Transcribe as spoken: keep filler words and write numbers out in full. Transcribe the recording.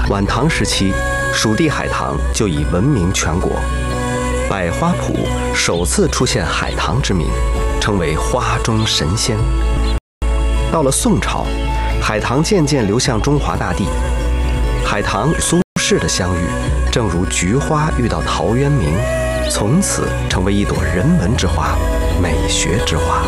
晚唐时期，蜀地海棠就已闻名全国，百花谱首次出现海棠之名，称为花中神仙。到了宋朝，海棠渐渐流向中华大地。海棠与苏轼的相遇，正如菊花遇到陶渊明，从此成为一朵人文之花、美学之花。